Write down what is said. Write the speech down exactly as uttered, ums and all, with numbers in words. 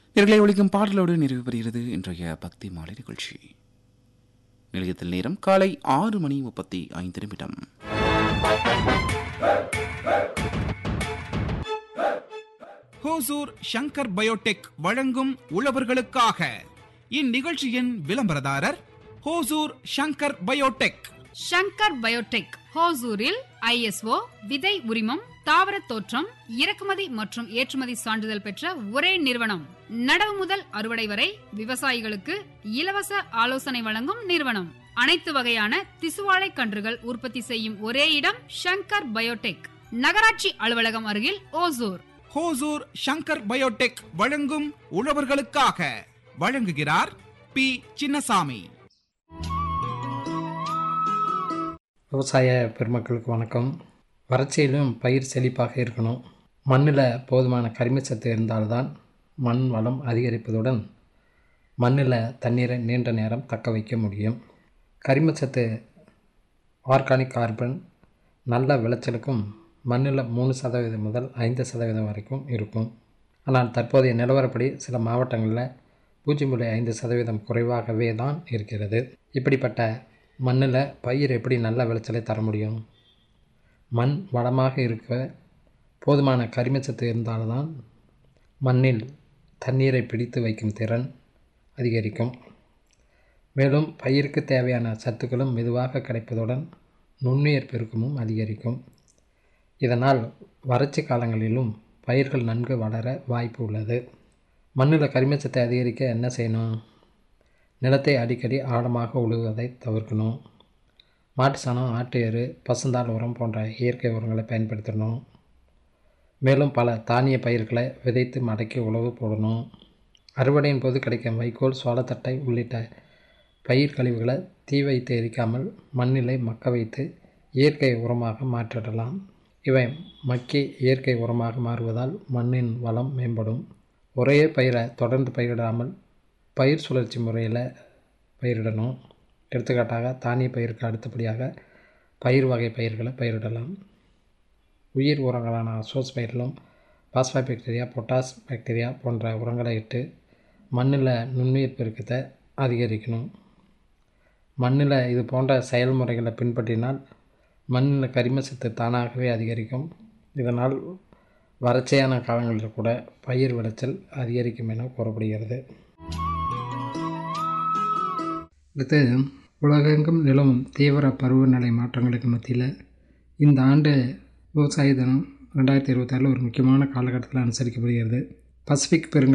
இவர்களை ஒழிக்கும் பாடலோடு நிறைவு பெறுகிறது இன்றைய பக்தி மாலை நிகழ்ச்சி. நிலையத்தில் நேரம் காலை ஆறு மணி முப்பத்தி ஐந்து நிமிடம். ஹோசூர் ஷங்கர் பயோடெக் வழங்கும் உழவர்களுக்காக இந்நிகழ்ச்சியின் விளம்பரதாரர் Hosur Shankar Biotech. Shankar Biotech ஹோசூரில் ISO விதை உரிமம், தாவர தோற்றம், இறக்குமதி மற்றும் ஏற்றுமதி சான்றிதழ் பெற்ற ஒரே நிறுவனம். நடவு முதல் அறுவடை வரை விவசாயிகளுக்கு இலவச ஆலோசனை வழங்கும் நிறுவனம். அனைத்து வகையான திசுவாழை கன்றுகள் உற்பத்தி செய்யும் ஒரே இடம் ஷங்கர் பயோடெக். நகராட்சி அலுவலகம் அருகில் ஓசூர். ஹோசூர் ஷங்கர் பயோடெக் வழங்கும் உழவர்களுக்காக வழங்குகிறார் பி சின்னசாமி. விவசாய பெருமக்களுக்கு வணக்கம். வறட்சியிலும் பயிர் செழிப்பாக இருக்கணும். மண்ணில் போதுமான கரிமச்சத்து இருந்தால்தான் மண் வளம் அதிகரிப்பதுடன் மண்ணில் தண்ணீரை நீண்ட நேரம் தக்க வைக்க முடியும். கரிமச்சத்து ஆர்கானிக் கார்பன் நல்ல விளைச்சலுக்கும் மண்ணில் மூணு சதவீதம் முதல் ஐந்து சதவீதம் வரைக்கும் இருக்கும். ஆனால் தற்போதைய நிலவரப்படி சில மாவட்டங்களில் பூஜ்ஜியம் புள்ளி ஐந்து சதவீதம் குறைவாகவே தான் இருக்கிறது. இப்படிப்பட்ட மண்ணில் பயிர் எப்படி நல்ல விளைச்சலை தர முடியும்? மண் வளமாக இருக்க போதுமான கரிமச்சத்து இருந்தால்தான் மண்ணில் தண்ணீரை பிடித்து வைக்கும் திறன் அதிகரிக்கும். மேலும் பயிருக்கு தேவையான சத்துக்களும் மெதுவாக கிடைப்பதுடன் நுண்ணுயிர் பெருக்கமும் அதிகரிக்கும். இதனால் வறட்சி காலங்களிலும் பயிர்கள் நன்கு வளர வாய்ப்பு உள்ளது. மண்ணில் கரிமச்சத்தை அதிகரிக்க என்ன செய்யணும்? நிலத்தை அடிக்கடி ஆழமாக உழுவதை தவிர்க்கணும். மாட்டு சாணம், ஆட்டு எரு, பசுந்தாள் உரம் போன்ற இயற்கை உரங்களை பயன்படுத்தணும். மேலும் பல தானிய பயிர்களை விதைத்து மடக்கி உழவு போடணும். அறுவடையின் போது கிடைக்கும் வைக்கோல், சோளத்தட்டை உள்ளிட்ட பயிர் கழிவுகளை தீ வைத்து எரிக்காமல் மண்ணிலை மக்க வைத்து இயற்கை உரமாக மாற்றிடலாம். இவை மக்கி இயற்கை உரமாக மாறுவதால் மண்ணின் வளம் மேம்படும். ஒரே பயிரை தொடர்ந்து பயிரிடாமல் பயிர் சுழற்சி முறையில் பயிரிடணும். எடுத்துக்காட்டாக தானிய பயிருக்கு அடுத்தபடியாக பயிர் வகை பயிர்களை பயிரிடலாம். உயிர் உரங்களான அசோஸ் பயிரிலும் பாஸ்பா பாக்டீரியா, பொட்டாஸ் பாக்டீரியா போன்ற உரங்களை இட்டு மண்ணில் நுண்ணுயிர் பெருக்கத்தை அதிகரிக்கணும். மண்ணில் இது போன்ற செயல்முறைகளை பின்பற்றினால் மண்ணில் கரிமச்சத்து தானாகவே அதிகரிக்கும். இதனால் வறட்சியான காலங்களில் கூட பயிர் விளைச்சல் அதிகரிக்கும் என கூறப்படுகிறது. அடுத்து, உலகெங்கும் நிலவும் தீவிர பருவநிலை மாற்றங்களுக்கு மத்தியில் இந்த ஆண்டு விவசாய தினம் ரெண்டாயிரத்தி இருபத்தாறில் ஒரு முக்கியமான காலகட்டத்தில் அனுசரிக்கப்படுகிறது. பசிபிக் பெருங்கடல்